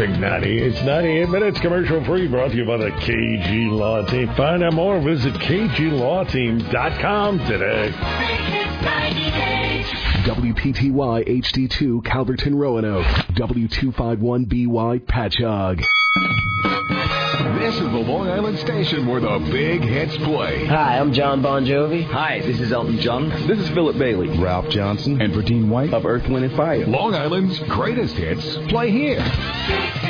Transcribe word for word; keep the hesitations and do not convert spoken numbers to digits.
Big ninety. It's ninety-eight minutes commercial free, brought to you by the K G Law Team. Find out more. Visit K G law team dot com today. W P T Y H D two Calverton Roanoke. W two fifty-one B Y Patchogue. This is the Long Island station where the big hits play. Hi, I'm John Bon Jovi. Hi, this is Elton John. This is Philip Bailey. Ralph Johnson. And Verdine White of Earth, Wind and Fire. Long Island's greatest hits play here.